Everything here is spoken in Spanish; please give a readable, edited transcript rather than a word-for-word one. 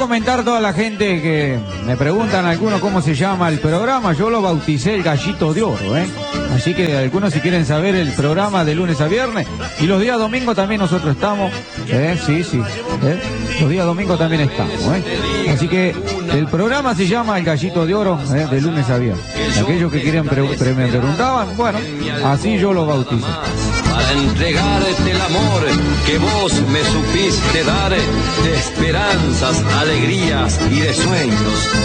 comentar a toda la gente que me preguntan algunos cómo se llama el programa. Yo lo bauticé el Gallito de Oro, ¿eh? Así que algunos si quieren saber el programa de lunes a viernes. Y los días domingos también nosotros estamos. Sí. Los días domingos también estamos, ¿eh? Así que el programa se llama El Gallito de Oro, de lunes a viernes. Aquellos que quieren me preguntaban, bueno, así yo lo bauticé. Para entregarte el amor que vos me supiste dar, de esperanzas, alegrías y de sueños.